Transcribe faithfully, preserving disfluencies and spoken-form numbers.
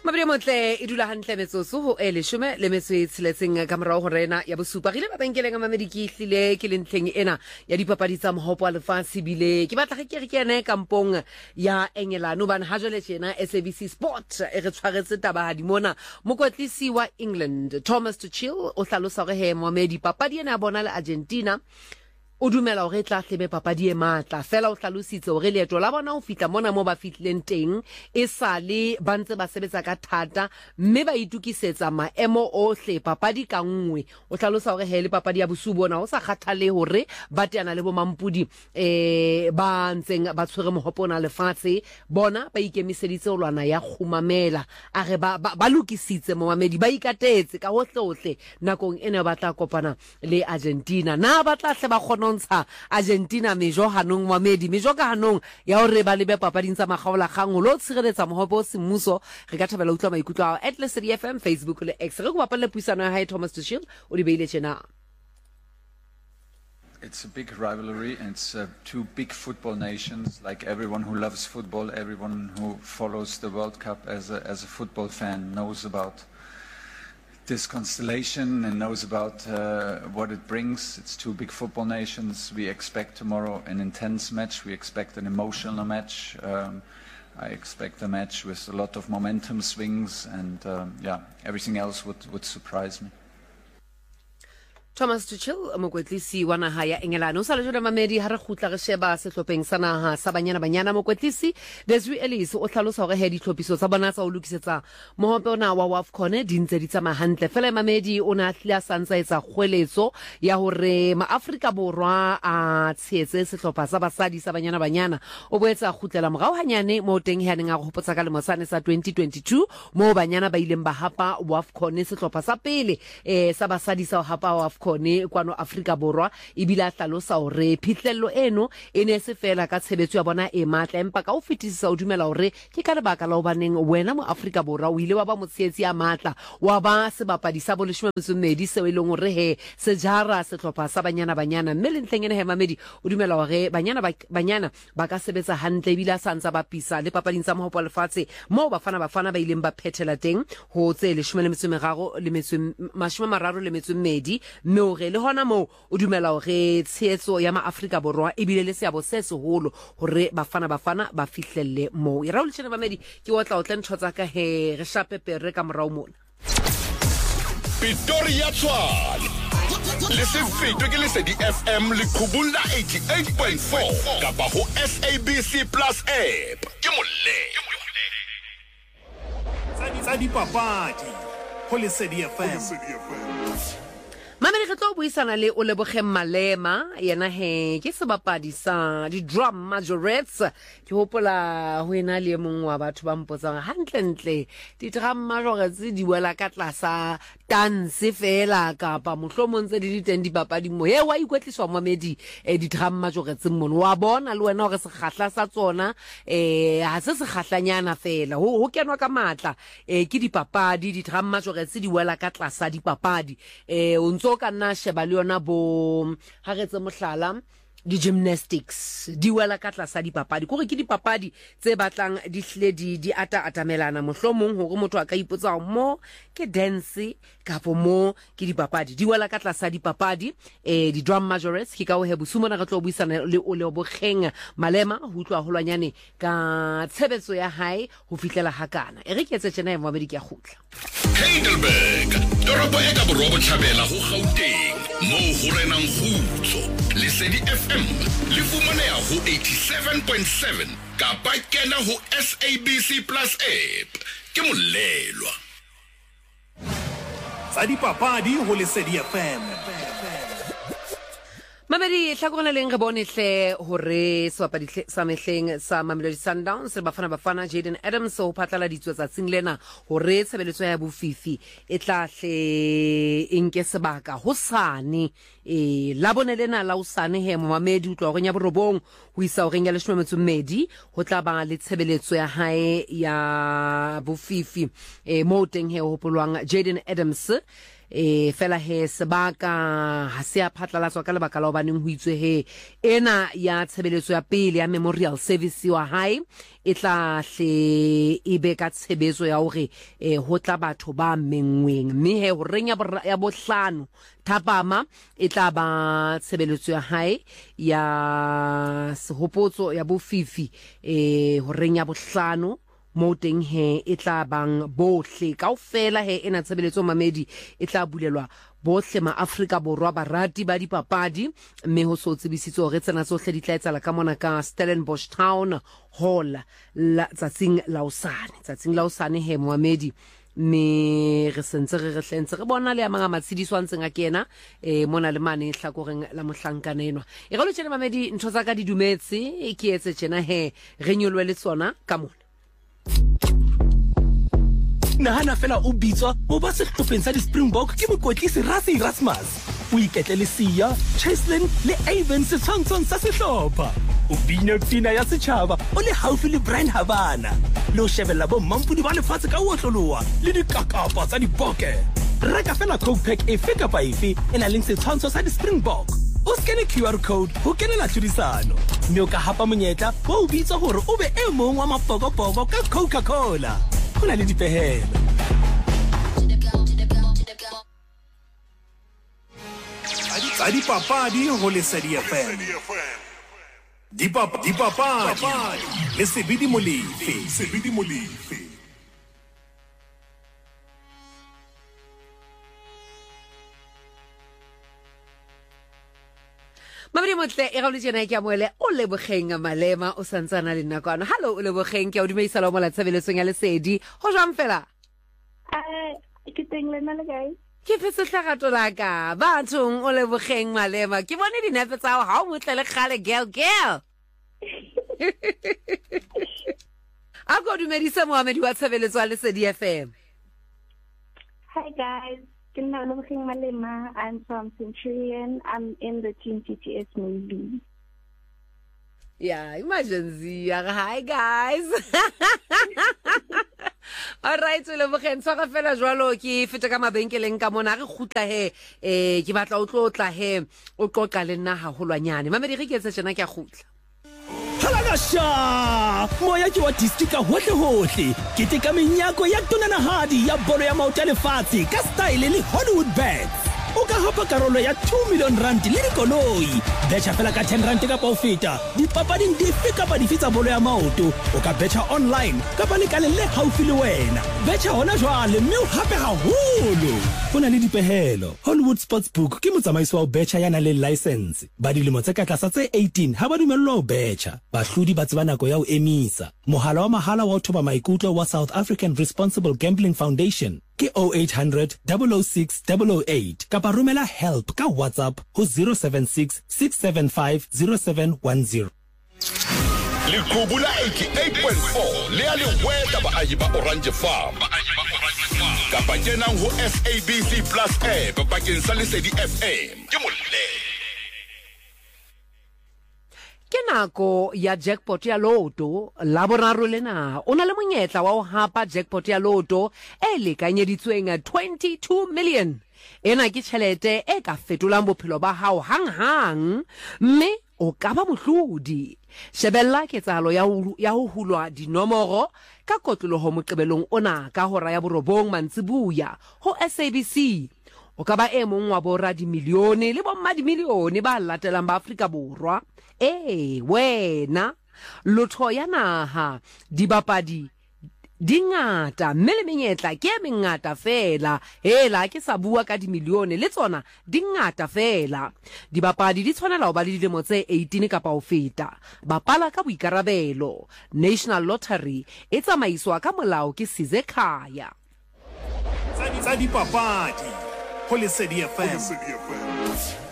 Mabri motle e dula hantle metsotso ho e leshome le metso e tsheletseng ka morao ho rena ya bosupa rile mabenkeleng a mamediki hlile ke lentleng ena ya dipapadi tsa mohopo wa lefatshe bile ke batla ke re ke ene kampong ya Engelano bana ha jole tjena S A B C Sport e re tshwaretse taba ha di mona mokwetlisi wa England Thomas Tuchel o hlalosa hore he Mohamed papadi ena bona le Argentina o dumela hore tla hlebe papadi e matla fela o hlalositse hore leeto la bona ho fitla mona mo ba fitlileng teng e sale ba ntse ba sebetsa ka thata mme ba itukisetsa maemo ohle papadi ka nngwe o hlalosa hore hele papadi ya bosubu bona o sa kgathale hore ba teana le bo mampudi eh ba ntseng ba tshwere mohopona lefatshe bona ba ikemiseditse ho lwana ya khumamela a re ba ba lokisitse Mohamedi ba ikatetse ka hohle hohle nakong ena ba tla kopana le Argentina na ba tla hle ba kgona Argentina mejo hanong Mohamedi mejo ka hanong ya hore ba lebe papading tsa magaola kgang lo tshireletsa mohopo semmuso re ka thabela utlwa maikutlo a at Lesedi F M Facebook le X re go bapalla puisano ya hae Thomas Tuchel o di beile tjena. It's a big rivalry and it's uh, two big football nations, like everyone who loves football, everyone who follows the World Cup as a, as a football fan knows about this constellation and knows about uh, what it brings. It's two big football nations. We expect tomorrow an intense match. We expect an emotional match. Um, I expect a match with a lot of momentum swings and um, yeah, everything else would, would surprise me. Thomas Tuchel mokwetlisi wa naha ya Engelano o sa le jona mamedi ha re khutla re sheba sehlopheng sa naha sa banyana banyana mokwetlisi Desiree Ellis o hlalosa hore he ditlhophiso tsa bona tsa o lokisetsa mohope ona wa AFCON di ntse di tsama hantle fela mamedi o na hla santsa etsa khweletso ya hore maAfrika borwa a tshetse sehlopha sa basadi sa banyana banyana o boetsa khutlela morao hanyane mo teng he neng a go hopotsa ka le mosane sa twenty twenty-two mo banyana ba ileng ba hapa AFCON sehlopha sa pele eh sa basadi sa hapa AFCON kone kwano Afrika borwa ibila hlalosa hore phihlello eno ene se fela ka tshebetso ya bona e matla empa ka o fetisisa o dumela hore ke ka lebaka la hobaneng wena mo Afrika borwa o ile wa ba motshetsi ya matla wa ba se bapadi sa boleshome medi se eleng hore he se jara sehlopha sa banyana banyana mme le ntleng ene he mamedi o dumela hore banyana banyana ba ka sebetsa hantle ibila santsa ba pisa le papading tsa mohopo lefatshe mo ba fana ba fana ba ileng ba phethela teng ho tse leshome le metso meraro le metso mashome mararo le metso medi no re le hona mo o dumela hore tshetso ya maAfrika borwa e bile le seabo se seholo hore bafana bafana ba fihlelle mo ira o le tshena mamedi ke otla o tla ntshotsa ka he re shape pere ka morao mona Pretoria Tshwane le se fetwe ke Lesedi F M le khubula eighty-eight point four kapa ho S A B C Plus app ke molle tsa di papadi ho Lesedi F M. Mamedi re tlo buisana le o Leboge Malema yena he ke sebapadi sa di drum majorettes ke hopola ho ena le mongwe wa batho ba mpotsang hantle ntle di drum majorettes di wela ka tlasa dance fela kapa mohlomong tse di diteng di papadi mo he wa ikwetliswa Mamedi eh, di drum majorettes mono wa bona le wena hore se khahla sa tsona eh ha se se khahlanyana fela ho ho kenwa ka matla eh ke di papadi di drum majorettes di wela ka tlasa di papadi eh o ntso ka nna sheba le yona bo ha re tse mohlala di gymnastics di wela ka tlasa di papadi gore ke di papadi tse batlang di hle di di ata atamelana mohlomong hore motho a ka ipotsa mo ke dance kapo mo ke di papadi di wela ka tlasa di papadi eh di drum majorettes ke ka o he busumana re tlo buisana le o le Leboge Malema ho utlwa holwanyane ka tshebetso ya hae ho fihlela hakana e re ke etse tsena e Mohamedi ke a khutla Heidelberg toropo e ka borobo thabela ho Gauteng mo ho renang khutso Lesedi F M le fumaneha ho eighty-seven point seven kapa kena ho S A B C Plus app ke molelwa Tsa di papadi ho Lesedi F M. Mamedi hlakona leng re bone hle hore swapadi sa mehleng sa Mamelodi Sundowns re bafana bafana Jaden Adams o phatlala ditswe tsa tsinglena hore tshebeletso ya bofifi e tla hle inke sebaka ho sane e la bone lena la usane he Mohamedi utlwa go nya borobong ho isa o reng ya leshome medi ho tla ba le tshebeletso ya hae ya bofifi e mo teng he ho polwang Jaden Adams e fela he sebaka ha se a phatlalatswa ka lebaka la hobaneng ho itswe he ena ya tshebeletso ya pele ya memorial service wa hae e tla hle e be ka tshebetso ya hore e ho tla batho ba mengweng mme he ho reng ya bohlano thapama e tla ba tshebeletso ya hae ya sehopotso ya bofifi e ho reng ya bohlano mo teng he e tla bang bohle kaofela he ena tshebeletso mamedi e tla bulelwa bohle ma Afrika Borwa barati ba dipapadi mme ho so tsebisitse hore tsena tsohle di tla etsala ka mona ka Stellenbosch Town Hall la tsatsing la usane tsatsing la usane he Mohamedi me re sentse re re hlentse re bona le a manga matshediso a ntseng a kena e mona le mane hlakoreng la mohlankana enwa e go le tshena Mamedi ntho tsa ka di dumetse e ke etse tshena he re nyolwe le tsona ka mona Nahana fela o bitswa o ba se hlopeng sa di-Springbok ke mokotlisi Rassie Erasmus o iketle le Sia Cheslin le Avon setshwantshong sa sehlopha o bina pina ya setjhaba o le haufi le Brian Habana le o shebella bo mampudi ba lefatshe ka otloloa le dikakapa tsa dipoke reka fela Coke pack efe kapa efe e na leng setshwantsho sa di-Springbok o skene Q R code ho kenela tlhodisano mme o ka hapa monyetla wa o bitsa hore o be e mong wa mapokopoko ka Coca-Cola ho na le dipehelo tsa dipapadi ho Lesedi F M. Dipapadi le Sebidi Molefe. Sebidi Molefe. Mamedi motle e ga le tsena ke a moele o lebogeng Malema o santsana le nakwana hallo o lebogeng ke a o dumeisa la mo la tsebeletsong ya Lesedi ho jwang fela eh ke teng le nna le guys ke phetse hlagato la ka bathong o lebogeng Malema ke bone dinepe tsa ha o motle le khale girl girl a go dumedisa Mohamedi wa tshebeletso ya Lesedi F M. Hi guys, I'm Malema. I'm from Centurion. I'm in the Team T T S movie. Yeah, imagine Zia. Hi guys. All right, so le bogeng tsa ga fela jwalo ke fete ka mabenkeleng ka mona re khutla he eh ke batla o tlo tla he o qoqa le nna ha holwanyane Mamedi re ke etsa tsena ke a khutla Halagasha moya ke wa distika hohle hohle ke te ka menyako ya tonanahadi ya bolo ya maoto a lefatshe ka style le Hollywood Bets o ka hapa karolo ya two million rand le dikoloi betcha fela ka ten rand ka pa o feta dipapading dife kapa dife tsa bolo ya maoto o ka betcha online kapa le kale le haufi le wena betcha hona jwale mme o hape haholo hona le dipehelo Hollywood Sportsbook ke motsamaiso wa betcha yana le license ba dilemo tse ka tlasa tse eighteen ha ba dumellwa ho betcha bahlodi ba tseba nako ya ho emisa mohala wa mahala wa thoba maikutlo wa South African Responsible Gambling Foundation ke oh eight hundred, double oh six, double oh eight kapa romela help ka WhatsApp ho zero seven six, six seven five, zero seven one zero. Le kubula eighty-eight point four le a le weta ba ahi ba Orange Farm kapa kenang ho S A B C Plus app bakeng sa Lesedi F M ke molle ke nako ya jackpot ya loto la boraro lena o na le monyetla wa ho hapa jackpot ya loto e lekanyeditsweng twenty-two million ena ke tšhelete e ka fetolang bophelo ba hao hang hang mme o ka ba mohlodi shebella ke tsalo ya ho ya ho hulwa dinomoro ka kotloloho moqebelong ona ka hora ya borobong mantsibuya ho S A B C o ka ba e mong wa bora di milione le bomma di milione ba latelang ba Afrika Borwa eh wena lotho ya naha dibapadi dingata mme le menyetla ke e mengata fela hela ke sa bua ka di milione le tsona dingata fela dibapadi di tshwanela ho ba le dilemo tse eighteen kapa ho feta bapala ka boikarabelo National Lottery e tsamaiswa ka molao ke Sizekhaya Tsa dipapadi ho Lesedi F M.